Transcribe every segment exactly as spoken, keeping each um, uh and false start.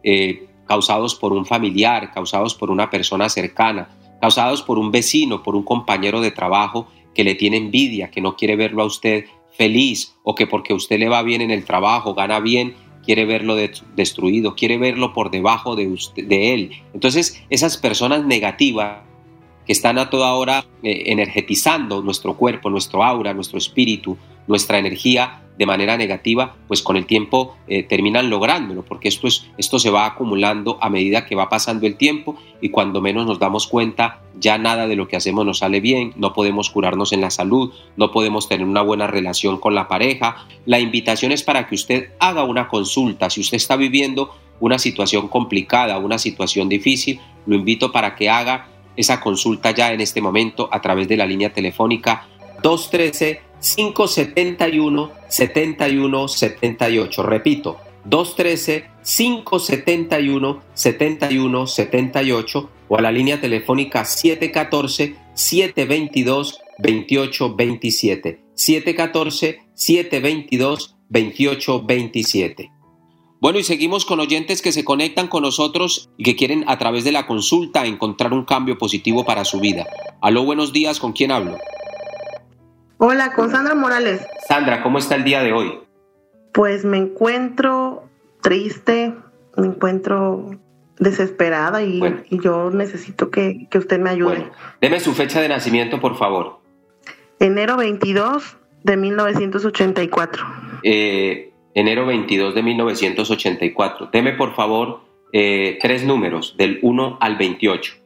eh, causados por un familiar, causados por una persona cercana, causados por un vecino, por un compañero de trabajo que le tiene envidia, que no quiere verlo a usted feliz, o que porque a usted le va bien en el trabajo, gana bien, quiere verlo de- destruido, quiere verlo por debajo de, usted, de él. Entonces, esas personas negativas que están a toda hora eh, energetizando nuestro cuerpo, nuestro aura, nuestro espíritu, nuestra energía de manera negativa, pues con el tiempo eh, terminan lográndolo, porque esto, es, esto se va acumulando a medida que va pasando el tiempo, y cuando menos nos damos cuenta, ya nada de lo que hacemos nos sale bien, no podemos curarnos en la salud, no podemos tener una buena relación con la pareja. La invitación es para que usted haga una consulta. Si usted está viviendo una situación complicada, una situación difícil, lo invito para que haga esa consulta ya en este momento a través de la línea telefónica dos uno tres, cinco siete uno, siete uno siete ocho. Repito, dos uno tres, cinco siete uno, siete uno siete ocho, o a la línea telefónica siete uno cuatro, siete dos dos, dos ocho dos siete, siete uno cuatro, siete dos dos, dos ocho dos siete. Bueno, y seguimos con oyentes que se conectan con nosotros y que quieren a través de la consulta encontrar un cambio positivo para su vida. Aló, buenos días, ¿con quién hablo? Hola, con Sandra Morales. Sandra, ¿cómo está el día de hoy? Pues me encuentro triste, me encuentro desesperada y, Bueno. y yo necesito que, que usted me ayude. Bueno, deme su fecha de nacimiento, por favor. Enero veintidós de mil novecientos ochenta y cuatro. Eh, enero veintidós de mil novecientos ochenta y cuatro. Deme, por favor, eh, tres números, del uno al veintiocho.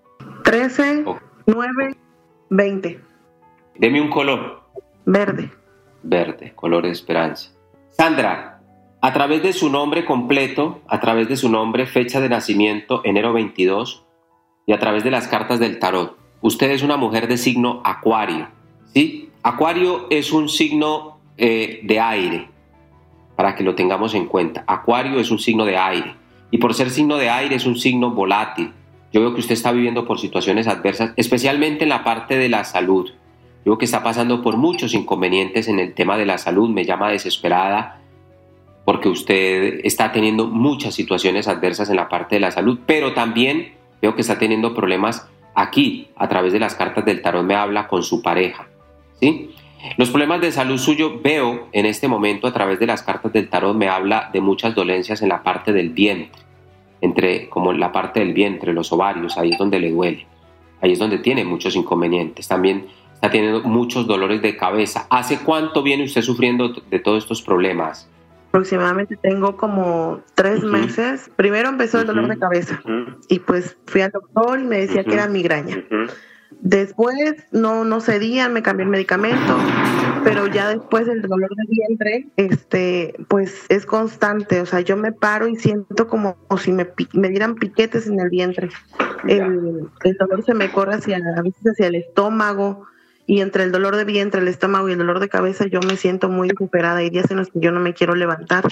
trece, Oh. nueve, veinte. Deme un color. Verde. Verde, color de esperanza. Sandra, a través de su nombre completo, a través de su nombre, fecha de nacimiento, enero veintidós, y a través de las cartas del tarot, usted es una mujer de signo Acuario, ¿sí? Acuario es un signo eh, de aire, para que lo tengamos en cuenta. Acuario es un signo de aire, y por ser signo de aire es un signo volátil. Yo veo que usted está viviendo por situaciones adversas, especialmente en la parte de la salud. Yo veo que está pasando por muchos inconvenientes en el tema de la salud. Me llama desesperada porque usted está teniendo muchas situaciones adversas en la parte de la salud, pero también veo que está teniendo problemas aquí, a través de las cartas del tarot me habla con su pareja, ¿sí? Los problemas de salud suyo veo en este momento a través de las cartas del tarot me habla de muchas dolencias en la parte del vientre, entre, como en la parte del vientre, los ovarios, ahí es donde le duele, ahí es donde tiene muchos inconvenientes. También está teniendo muchos dolores de cabeza. ¿Hace cuánto viene usted sufriendo de todos estos problemas? Aproximadamente tengo como tres Uh-huh. meses. Primero empezó el dolor Uh-huh. de cabeza Uh-huh. y pues fui al doctor y me decía Uh-huh. que era migraña. Uh-huh. Después no, no cedían, me cambié el medicamento, pero ya después el dolor de vientre, este, pues es constante. O sea, yo me paro y siento como, como si me, pi- me dieran piquetes en el vientre. El, el dolor se me corre hacia, a veces hacia el estómago, y entre el dolor de vientre, el estómago y el dolor de cabeza yo me siento muy desesperada. Hay días en los que yo no me quiero levantar.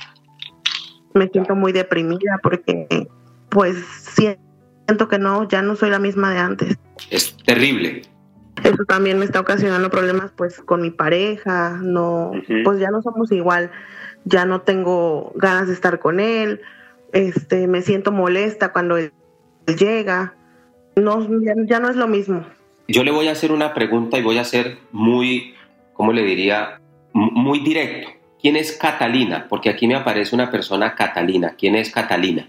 Me siento muy deprimida porque pues siento que no, ya no soy la misma de antes. Es terrible. Eso también me está ocasionando problemas pues con mi pareja, no, Uh-huh. pues ya no somos igual, ya no tengo ganas de estar con él, este, me siento molesta cuando él llega, no, ya, ya no es lo mismo. Yo le voy a hacer una pregunta y voy a ser muy, ¿cómo le diría? M- Muy directo. ¿Quién es Catalina? Porque aquí me aparece una persona Catalina. ¿Quién es Catalina?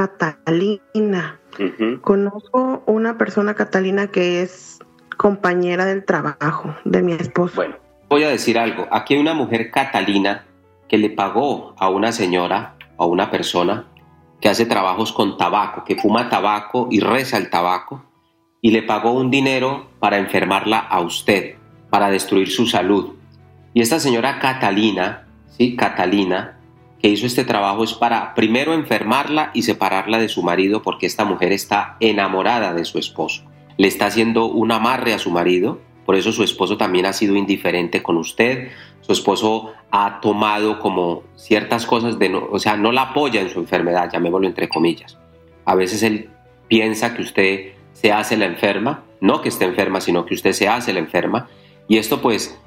Catalina, Uh-huh. conozco una persona Catalina que es compañera del trabajo de mi esposo. Bueno, voy a decir algo. Aquí hay una mujer Catalina que le pagó a una señora, a una persona que hace trabajos con tabaco, que fuma tabaco y reza el tabaco, y le pagó un dinero para enfermarla a usted, para destruir su salud. Y esta señora Catalina, ¿sí? Catalina, que hizo este trabajo es para primero enfermarla y separarla de su marido, porque esta mujer está enamorada de su esposo. Le está haciendo un amarre a su marido, por eso su esposo también ha sido indiferente con usted. Su esposo ha tomado como ciertas cosas, de no, o sea, no la apoya en su enfermedad, llamémoslo entre comillas. A veces él piensa que usted se hace la enferma, no que esté enferma, sino que usted se hace la enferma, y esto pues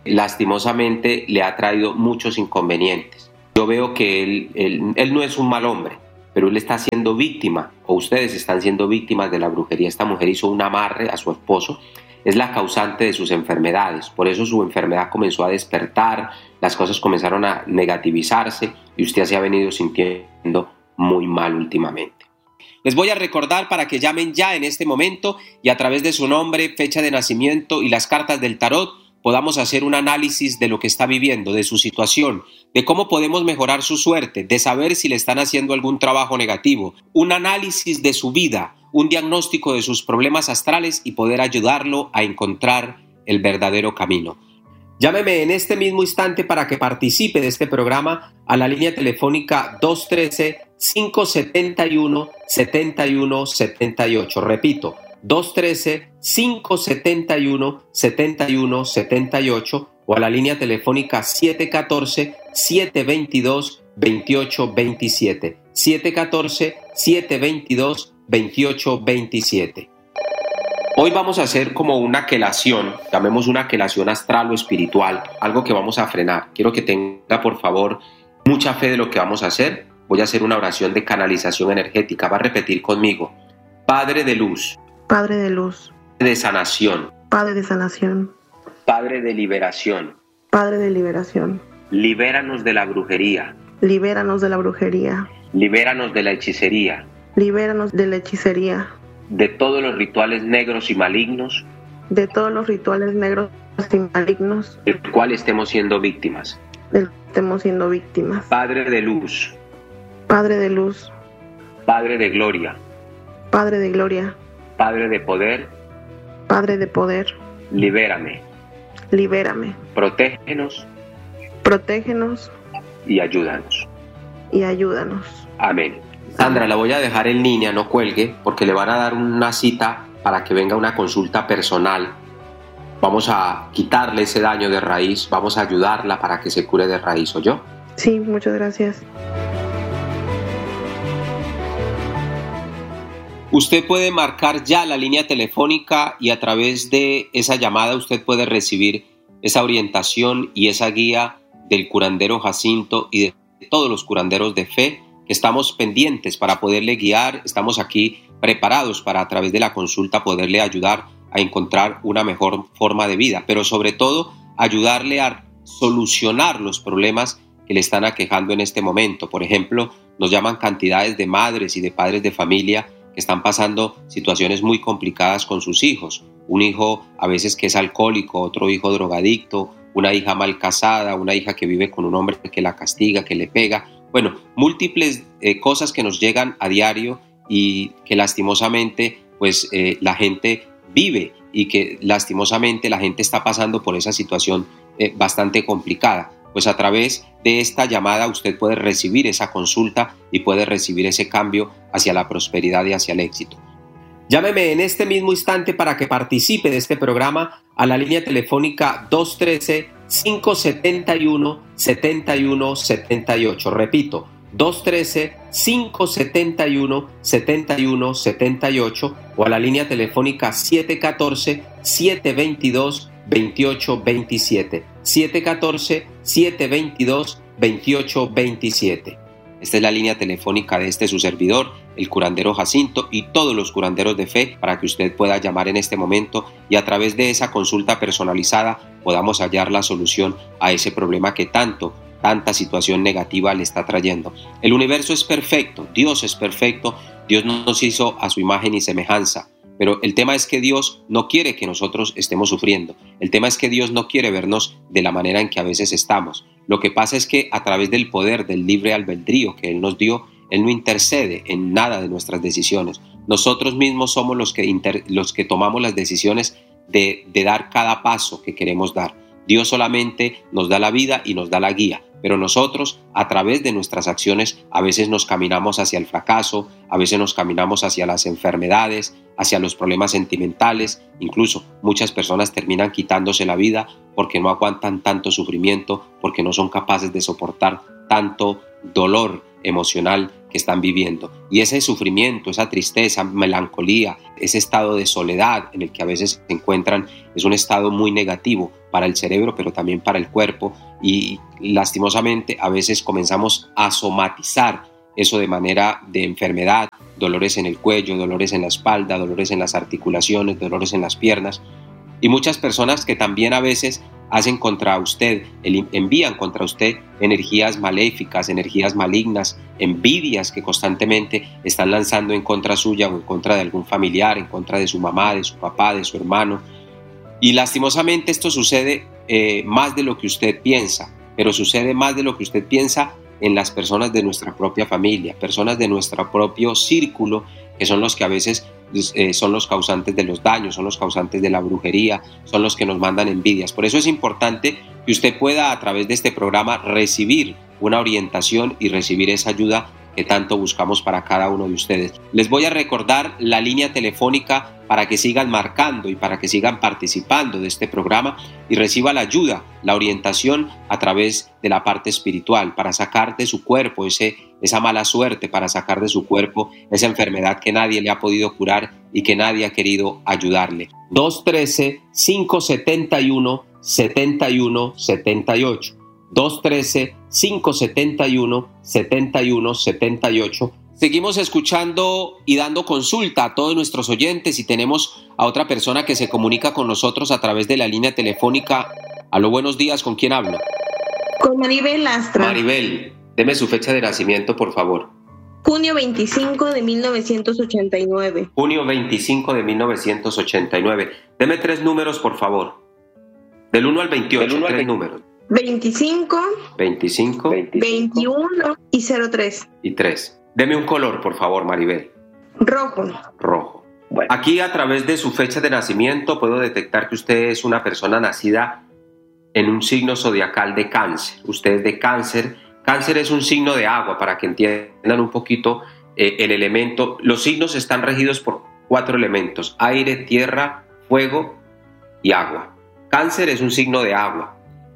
lastimosamente le ha traído muchos inconvenientes. Yo veo que él, él, él no es un mal hombre, pero él está siendo víctima, o ustedes están siendo víctimas de la brujería. Esta mujer hizo un amarre a su esposo, es la causante de sus enfermedades, por eso su enfermedad comenzó a despertar, las cosas comenzaron a negativizarse y usted se ha venido sintiendo muy mal últimamente. Les voy a recordar para que llamen ya en este momento y a través de su nombre, fecha de nacimiento y las cartas del tarot podamos hacer un análisis de lo que está viviendo, de su situación, de cómo podemos mejorar su suerte, de saber si le están haciendo algún trabajo negativo, un análisis de su vida, un diagnóstico de sus problemas astrales y poder ayudarlo a encontrar el verdadero camino. Llámeme en este mismo instante para que participe de este programa a la línea telefónica dos uno tres, cinco siete uno, siete uno siete ocho. Repito, dos uno tres, cinco siete uno, siete uno siete ocho o a la línea telefónica siete uno cuatro, siete dos dos, dos ocho dos siete. siete uno cuatro, siete dos dos, dos ocho dos siete. Hoy vamos a hacer como una quelación, llamemos una quelación astral o espiritual, algo que vamos a frenar. Quiero que tenga, por favor, mucha fe de lo que vamos a hacer. Voy a hacer una oración de canalización energética. Va a repetir conmigo. Padre de luz. Padre de luz. De sanación. Padre de sanación. Padre de liberación. Padre de liberación. Libéranos de la brujería. Libéranos de la brujería. Libéranos de la hechicería. Libéranos de la hechicería. De todos los rituales negros y malignos. De todos los rituales negros y malignos. Del cual estemos siendo víctimas. Del que estemos siendo víctimas. Padre de luz. Padre de luz. Padre de gloria. Padre de gloria. Padre de poder. Padre de poder. Libérame. Libérame. Protégenos. Protégenos. Y ayúdanos. Y ayúdanos. Amén. Sandra, la voy a dejar en línea, no cuelgue, porque le van a dar una cita para que venga una consulta personal. Vamos a quitarle ese daño de raíz, vamos a ayudarla para que se cure de raíz, ¿oyó? Sí, muchas gracias. Usted puede marcar ya la línea telefónica y a través de esa llamada usted puede recibir esa orientación y esa guía del curandero Jacinto y de todos los curanderos de fe. Estamos pendientes para poderle guiar, estamos aquí preparados para a través de la consulta poderle ayudar a encontrar una mejor forma de vida, pero sobre todo ayudarle a solucionar los problemas que le están aquejando en este momento. Por ejemplo, nos llaman cantidades de madres y de padres de familia que están pasando situaciones muy complicadas con sus hijos. Un hijo a veces que es alcohólico, otro hijo drogadicto, una hija mal casada, una hija que vive con un hombre que la castiga, que le pega. Bueno, múltiples eh, cosas que nos llegan a diario y que lastimosamente pues eh, la gente vive y que lastimosamente la gente está pasando por esa situación eh, bastante complicada. Pues a través de esta llamada usted puede recibir esa consulta y puede recibir ese cambio hacia la prosperidad y hacia el éxito. Llámeme en este mismo instante para que participe de este programa a la línea telefónica dos uno tres, cinco siete uno, siete uno siete ocho. Repito, dos uno tres, cinco siete uno, siete uno siete ocho o a la línea telefónica siete uno cuatro, siete dos dos, dos ocho dos siete. siete uno cuatro, siete dos dos, dos ocho dos siete. Esta es la línea telefónica de este su servidor, el curandero Jacinto, y todos los curanderos de fe para que usted pueda llamar en este momento y a través de esa consulta personalizada podamos hallar la solución a ese problema que tanto, tanta situación negativa le está trayendo. El universo es perfecto, Dios es perfecto, Dios nos hizo a su imagen y semejanza. Pero el tema es que Dios no quiere que nosotros estemos sufriendo. El tema es que Dios no quiere vernos de la manera en que a veces estamos. Lo que pasa es que a través del poder del libre albedrío que Él nos dio, Él no intercede en nada de nuestras decisiones. Nosotros mismos somos los que, inter, los que tomamos las decisiones de, de dar cada paso que queremos dar. Dios solamente nos da la vida y nos da la guía. Pero nosotros, a través de nuestras acciones, a veces nos caminamos hacia el fracaso, a veces nos caminamos hacia las enfermedades, hacia los problemas sentimentales. Incluso muchas personas terminan quitándose la vida porque no aguantan tanto sufrimiento, porque no son capaces de soportar tanto dolor emocional que están viviendo. Y ese sufrimiento, esa tristeza, melancolía, ese estado de soledad en el que a veces se encuentran, es un estado muy negativo para el cerebro, pero también para el cuerpo. Y lastimosamente a veces comenzamos a somatizar eso de manera de enfermedad, dolores en el cuello, dolores en la espalda, dolores en las articulaciones, dolores en las piernas. Y muchas personas que también a veces hacen contra usted, envían contra usted energías maléficas, energías malignas, envidias que constantemente están lanzando en contra suya o en contra de algún familiar, en contra de su mamá, de su papá, de su hermano. Y lastimosamente esto sucede eh, más de lo que usted piensa, pero sucede más de lo que usted piensa en las personas de nuestra propia familia, personas de nuestro propio círculo, que son los que a veces eh, son los causantes de los daños, son los causantes de la brujería, son los que nos mandan envidias. Por eso es importante que usted pueda a través de este programa recibir una orientación y recibir esa ayuda que tanto buscamos para cada uno de ustedes. Les voy a recordar la línea telefónica para que sigan marcando y para que sigan participando de este programa y reciba la ayuda, la orientación a través de la parte espiritual para sacar de su cuerpo ese, esa mala suerte, para sacar de su cuerpo esa enfermedad que nadie le ha podido curar y que nadie ha querido ayudarle. dos uno tres, cinco siete uno, siete uno siete ocho dos uno tres, cinco siete uno, siete uno siete ocho. Seguimos escuchando y dando consulta a todos nuestros oyentes y tenemos a otra persona que se comunica con nosotros a través de la línea telefónica. Aló, buenos días, ¿con quién hablo? Con Maribel Astra. Maribel, deme su fecha de nacimiento, por favor. Junio veinticinco de mil novecientos ochenta y nueve. Junio veinticinco de mil novecientos ochenta y nueve. Deme tres números, por favor. Del uno al veintiocho, Del uno tres al números. veinticinco, veinticinco, veintiuno y cero tres. Y tres. Deme un color, por favor, Maribel. Rojo. Rojo. Bueno. Aquí a través de su fecha de nacimiento puedo detectar que usted es una persona nacida en un signo zodiacal de Cáncer. Usted es de Cáncer. Cáncer es un signo de agua, para que entiendan un poquito eh, el elemento. Los signos están regidos por cuatro elementos: aire, tierra, fuego y agua. Cáncer es un signo de agua.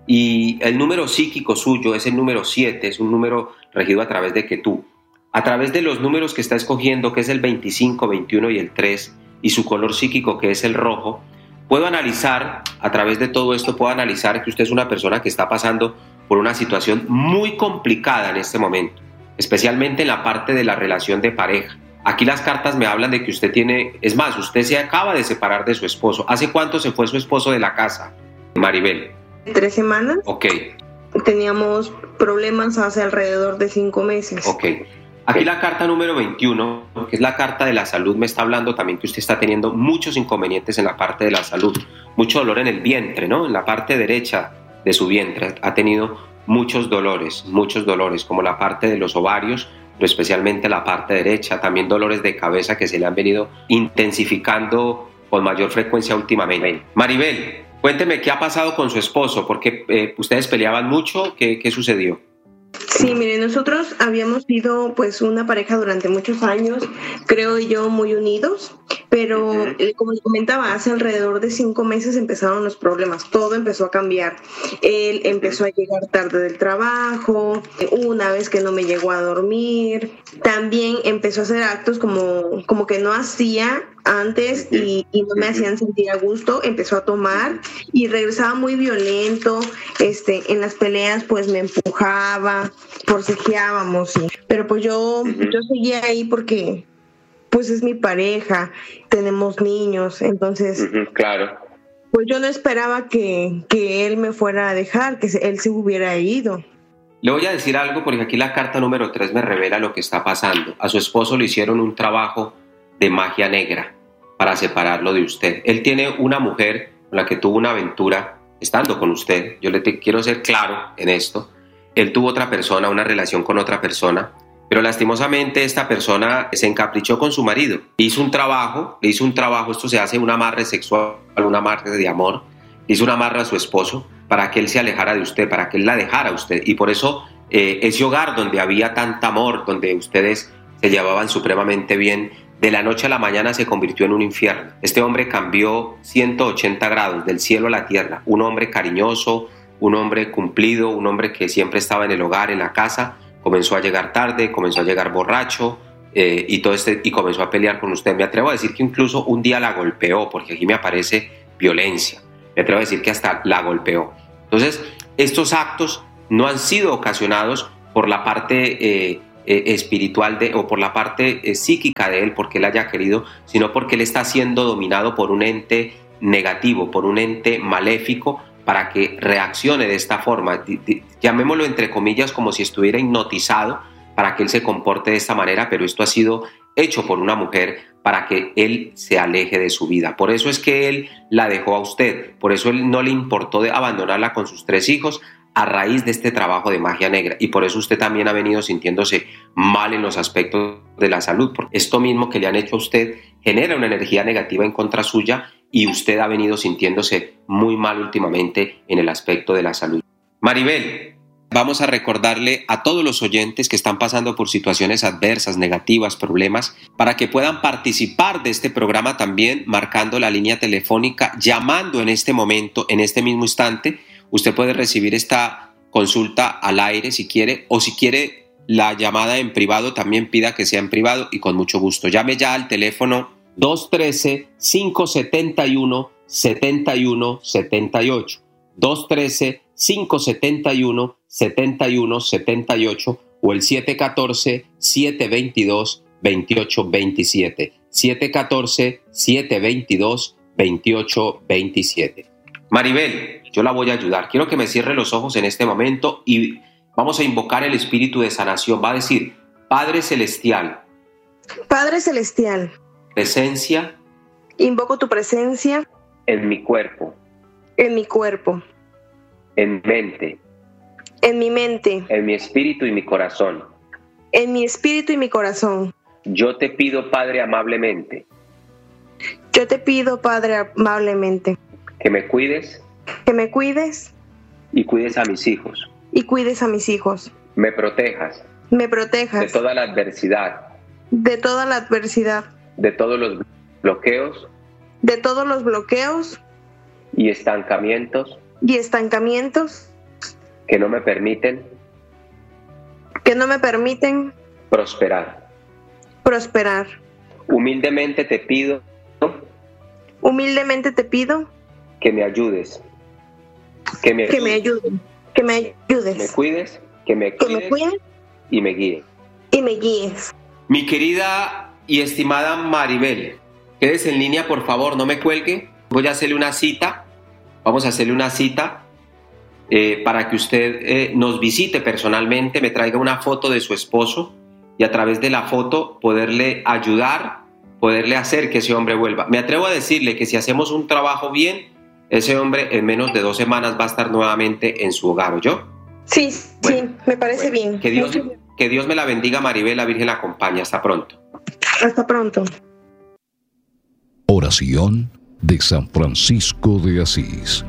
Y el número psíquico suyo es el número siete, es un número regido a través de Ketú. A través de los números que está escogiendo, que es el veinticinco, veintiuno y el tres, y su color psíquico, que es el rojo, puedo analizar, a través de todo esto, puedo analizar que usted es una persona que está pasando por una situación muy complicada en este momento, especialmente en la parte de la relación de pareja. Aquí las cartas me hablan de que usted tiene, es más, usted se acaba de separar de su esposo. ¿Hace cuánto se fue su esposo de la casa, Maribel? Tres semanas. Ok. Teníamos problemas hace alrededor de cinco meses. Ok. Aquí la carta número veintiuno, que es la carta de la salud, me está hablando también que usted está teniendo muchos inconvenientes en la parte de la salud, mucho dolor en el vientre, ¿no? En la parte derecha de su vientre ha tenido muchos dolores, muchos dolores, como la parte de los ovarios, pero especialmente la parte derecha, también dolores de cabeza que se le han venido intensificando con mayor frecuencia últimamente. Maribel, cuénteme qué ha pasado con su esposo, porque eh, ustedes peleaban mucho, ¿qué, qué sucedió? Sí, mire, nosotros habíamos sido pues una pareja durante muchos años, creo yo, muy unidos, pero uh-huh. como les comentaba, hace alrededor de cinco meses empezaron los problemas, todo empezó a cambiar. Él empezó a llegar tarde del trabajo, una vez que no me llegó a dormir, también empezó a hacer actos como, como que no hacía antes y, y no me hacían sentir a gusto, empezó a tomar y regresaba muy violento, este, en las peleas pues me empujaba, forcejeábamos, sí. Pero pues yo, uh-huh. yo seguía ahí porque pues es mi pareja, tenemos niños, entonces uh-huh, claro. Pues yo no esperaba que, que él me fuera a dejar, que él se hubiera ido. Le voy a decir algo porque aquí la carta número tres me revela lo que está pasando. A su esposo le hicieron un trabajo de magia negra para separarlo de usted. Él tiene una mujer con la que tuvo una aventura estando con usted. Yo le te, quiero ser claro en esto. Él tuvo otra persona, una relación con otra persona, pero lastimosamente esta persona se encaprichó con su marido. Hizo un trabajo, le hizo un trabajo, esto se hace un amarre sexual, un amarre de amor. Hizo un amarre a su esposo para que él se alejara de usted, para que él la dejara a usted. Y por eso eh, ese hogar donde había tanto amor, donde ustedes se llevaban supremamente bien, de la noche a la mañana se convirtió en un infierno. Este hombre cambió ciento ochenta grados, del cielo a la tierra. Un hombre cariñoso, un hombre cumplido, un hombre que siempre estaba en el hogar, en la casa, comenzó a llegar tarde, comenzó a llegar borracho eh, y, todo este, y comenzó a pelear con usted. Me atrevo a decir que incluso un día la golpeó, porque aquí me aparece violencia. Me atrevo a decir que hasta la golpeó. Entonces, estos actos no han sido ocasionados por la parte eh, eh, espiritual de, o por la parte eh, psíquica de él, porque él haya querido, sino porque él está siendo dominado por un ente negativo, por un ente maléfico, para que reaccione de esta forma, llamémoslo entre comillas como si estuviera hipnotizado para que él se comporte de esta manera, pero esto ha sido hecho por una mujer para que él se aleje de su vida. Por eso es que él la dejó a usted, por eso él no le importó de abandonarla con sus tres hijos a raíz de este trabajo de magia negra, y por eso usted también ha venido sintiéndose mal en los aspectos de la salud, porque esto mismo que le han hecho a usted genera una energía negativa en contra suya y usted ha venido sintiéndose muy mal últimamente en el aspecto de la salud. Maribel, vamos a recordarle a todos los oyentes que están pasando por situaciones adversas, negativas, problemas, para que puedan participar de este programa también marcando la línea telefónica, llamando en este momento, en este mismo instante. Usted puede recibir esta consulta al aire si quiere, o si quiere la llamada en privado, también pida que sea en privado y con mucho gusto. Llame ya al teléfono dos uno tres, cinco siete uno, siete uno siete ocho, dos uno tres, cinco siete uno, siete uno siete ocho o el siete uno cuatro, siete dos dos, dos ocho dos siete, siete uno cuatro, siete dos dos, dos ocho dos siete. Maribel, yo la voy a ayudar. Quiero que me cierre los ojos en este momento y vamos a invocar el espíritu de sanación. Va a decir: Padre Celestial. Padre Celestial. Presencia. Invoco tu presencia. En mi cuerpo. En mi cuerpo. En mente. En mi mente. En mi espíritu y mi corazón. En mi espíritu y mi corazón. Yo te pido, Padre, amablemente. Yo te pido, Padre, amablemente. Que me cuides. Que me cuides. Y cuides a mis hijos. Y cuides a mis hijos. Me protejas. Me protejas. De toda la adversidad. De toda la adversidad. De todos los bloqueos. De todos los bloqueos. Y estancamientos. Y estancamientos. Que no me permiten. Que no me permiten. Prosperar. Prosperar. Humildemente te pido. Humildemente te pido. Que me ayudes. Que me, que me ayudes. Que me ayudes. Me cuides. Que me que cuides. Me cuides. Y me guíes. Y me guíes. Mi querida y estimada Maribel, quédese en línea, por favor, no me cuelgue. Voy a hacerle una cita. Vamos a hacerle una cita eh, para que usted eh, nos visite personalmente, me traiga una foto de su esposo y a través de la foto poderle ayudar, poderle hacer que ese hombre vuelva. Me atrevo a decirle que si hacemos un trabajo bien, ese hombre en menos de dos semanas va a estar nuevamente en su hogar, ¿oyó? Sí, bueno, sí, me parece bueno, bien. Que Dios, que Dios me la bendiga, Maribel, la Virgen la acompañe. Hasta pronto. Hasta pronto. Oración de San Francisco de Asís.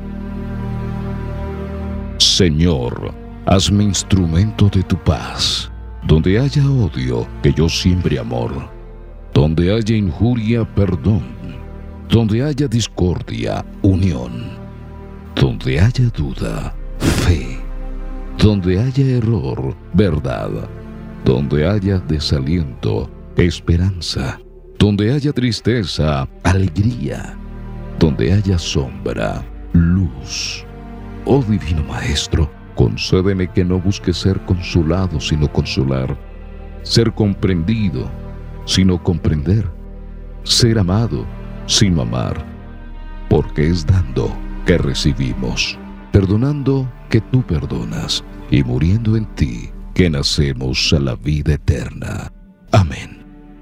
Señor, hazme instrumento de tu paz. Donde haya odio, que yo siembre amor. Donde haya injuria, perdón. Donde haya discordia, unión. Donde haya duda, fe. Donde haya error, verdad. Donde haya desaliento, esperanza. Donde haya tristeza, alegría. Donde haya sombra, luz. Oh Divino Maestro, concédeme que no busque ser consolado sino consolar, ser comprendido sino comprender, ser amado sino amar, porque es dando que recibimos, perdonando que tú perdonas y muriendo en ti que nacemos a la vida eterna. Amén.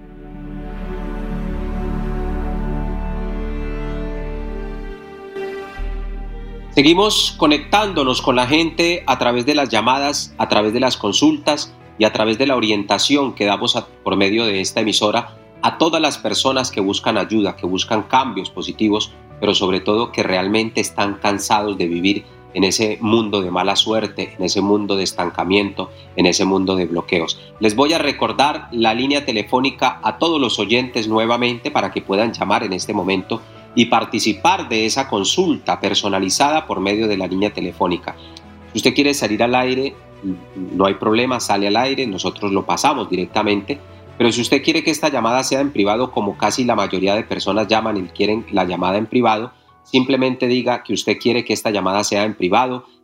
Seguimos conectándonos con la gente a través de las llamadas, a través de las consultas y a través de la orientación que damos a, por medio de esta emisora a todas las personas que buscan ayuda, que buscan cambios positivos, pero sobre todo que realmente están cansados de vivir en ese mundo de mala suerte, en ese mundo de estancamiento, en ese mundo de bloqueos. Les voy a recordar la línea telefónica a todos los oyentes nuevamente para que puedan llamar en este momento y participar de esa consulta personalizada por medio de la línea telefónica. Si usted quiere salir al aire, no hay problema, sale al aire, nosotros lo pasamos directamente, pero si usted quiere que esta llamada sea en privado, como casi la mayoría de personas llaman y quieren la llamada en privado, simplemente diga que usted quiere que esta llamada sea en privado,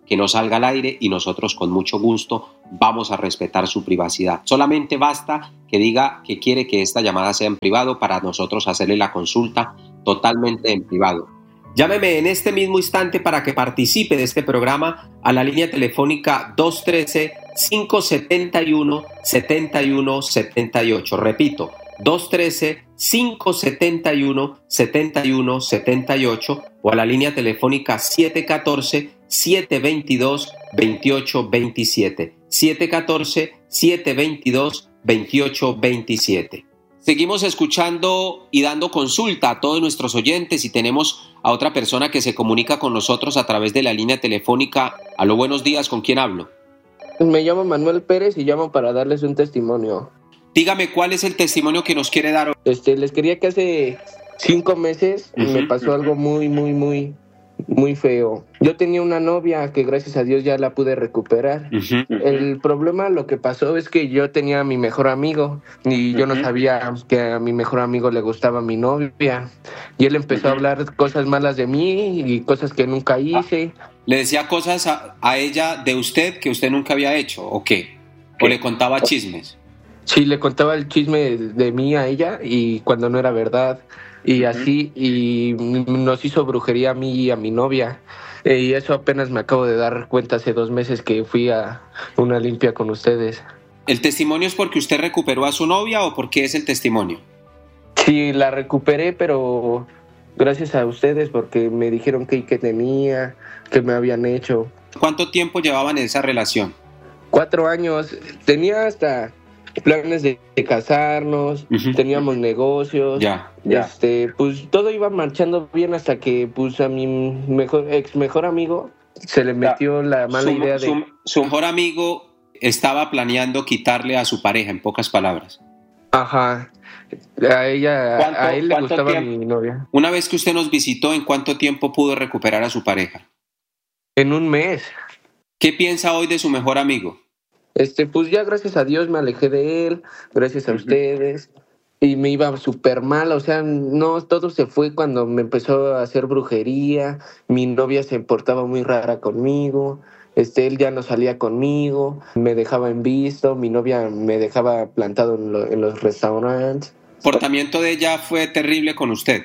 que no salga al aire y nosotros con mucho gusto vamos a respetar su privacidad. Solamente basta que diga que quiere que esta llamada sea en privado para nosotros hacerle la consulta totalmente en privado. Llámeme en este mismo instante para que participe de este programa a la línea telefónica dos uno tres, cinco siete uno, siete uno siete ocho. Repito, dos uno tres, cinco siete uno, siete uno siete ocho o a la línea telefónica siete uno cuatro, siete dos dos, dos ocho dos siete. siete uno cuatro, siete dos dos, dos ocho dos siete. Seguimos escuchando y dando consulta a todos nuestros oyentes y tenemos a otra persona que se comunica con nosotros a través de la línea telefónica. Aló, buenos días, ¿con quién hablo? Me llamo Manuel Pérez y llamo para darles un testimonio. Dígame, ¿cuál es el testimonio que nos quiere dar hoy? Este, les quería que hace cinco meses uh-huh, me pasó uh-huh. algo muy, muy, muy, muy feo. Yo tenía una novia que gracias a Dios ya la pude recuperar. Uh-huh, uh-huh. El problema, lo que pasó es que yo tenía a mi mejor amigo y yo uh-huh. no sabía que a mi mejor amigo le gustaba mi novia. Y él empezó uh-huh. a hablar cosas malas de mí y cosas que nunca hice. ¿Le decía cosas a, a ella de usted que usted nunca había hecho o qué? ¿O le contaba chismes? Sí, le contaba el chisme de, de mí a ella y cuando no era verdad. Y uh-huh. así, y nos hizo brujería a mí y a mi novia. Y eso apenas me acabo de dar cuenta hace dos meses que fui a una limpia con ustedes. ¿El testimonio es porque usted recuperó a su novia o por qué es el testimonio? Sí, la recuperé, pero gracias a ustedes porque me dijeron que, que tenía, que me habían hecho. ¿Cuánto tiempo llevaban en esa relación? Cuatro años. Tenía hasta planes de, de casarnos, uh-huh. teníamos negocios, ya, ya. Este, pues todo iba marchando bien hasta que pues a mi mejor ex mejor amigo se le metió la mala su, idea de su, su mejor amigo estaba planeando quitarle a su pareja, en pocas palabras. Ajá. A ella, a él le gustaba tiempo? Mi novia. Una vez que usted nos visitó, ¿en cuánto tiempo pudo recuperar a su pareja? En un mes. ¿Qué piensa hoy de su mejor amigo? Este, pues ya gracias a Dios me alejé de él, gracias a uh-huh. ustedes, y me iba súper mal, o sea, no, todo se fue cuando me empezó a hacer brujería, mi novia se portaba muy rara conmigo, este, él ya no salía conmigo, me dejaba en visto, mi novia me dejaba plantado en, lo, en los restaurantes. ¿El comportamiento de ella fue terrible con usted?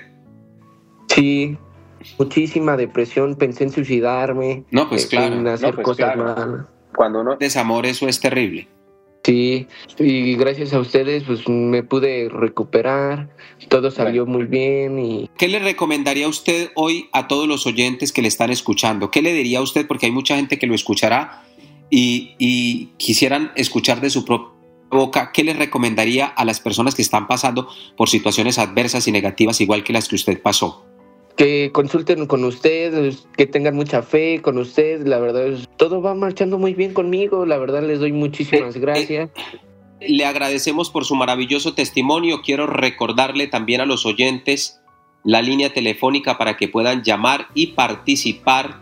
Sí, muchísima depresión, pensé en suicidarme, no, pues claro. en hacer no, pues cosas claro. malas. Cuando uno desamor, eso es terrible. Sí, y gracias a ustedes pues me pude recuperar, todo salió bueno. muy bien. Y ¿qué le recomendaría usted hoy a todos los oyentes que le están escuchando? ¿Qué le diría a usted? Porque hay mucha gente que lo escuchará y, y quisieran escuchar de su propia boca. ¿Qué le recomendaría a las personas que están pasando por situaciones adversas y negativas igual que las que usted pasó? Que consulten con usted, que tengan mucha fe con usted, la verdad es, todo va marchando muy bien conmigo, la verdad les doy muchísimas gracias. Eh, le agradecemos por su maravilloso testimonio, quiero recordarle también a los oyentes la línea telefónica para que puedan llamar y participar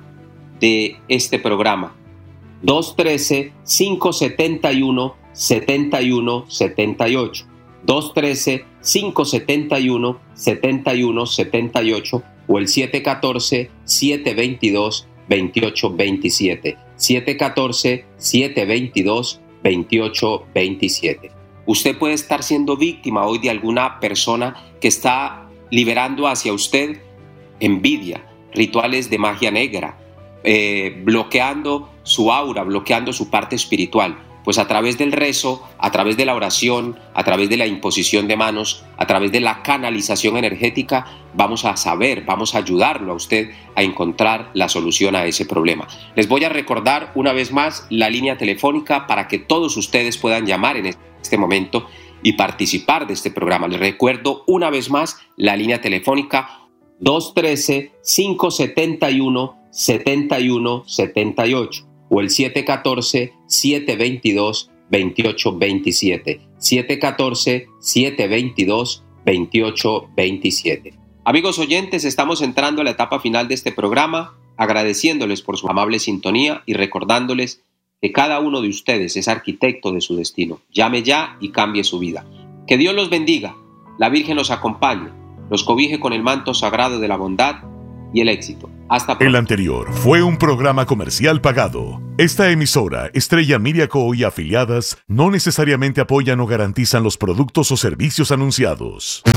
de este programa. dos uno tres, cinco siete uno, siete uno siete ocho, dos uno tres, cinco siete uno, siete uno siete ocho o el siete uno cuatro, siete dos dos, dos ocho dos siete, siete uno cuatro, siete dos dos, dos ocho dos siete. Usted puede estar siendo víctima hoy de alguna persona que está liberando hacia usted envidia, rituales de magia negra, eh, bloqueando su aura, bloqueando su parte espiritual. Pues a través del rezo, a través de la oración, a través de la imposición de manos, a través de la canalización energética, vamos a saber, vamos a ayudarlo a usted a encontrar la solución a ese problema. Les voy a recordar una vez más la línea telefónica para que todos ustedes puedan llamar en este momento y participar de este programa. Les recuerdo una vez más la línea telefónica dos uno tres, cinco siete uno, siete uno siete ocho. o el siete uno cuatro, siete dos dos, dos ocho dos siete, siete uno cuatro, siete dos dos, dos ocho dos siete. Amigos oyentes, estamos entrando a la etapa final de este programa, agradeciéndoles por su amable sintonía y recordándoles que cada uno de ustedes es arquitecto de su destino. Llame ya y cambie su vida. Que Dios los bendiga, la Virgen los acompañe, los cobije con el manto sagrado de la bondad y el éxito. Hasta pronto. El anterior fue un programa comercial pagado. Esta emisora, Estrella Media Co. y afiliadas, no necesariamente apoyan o garantizan los productos o servicios anunciados.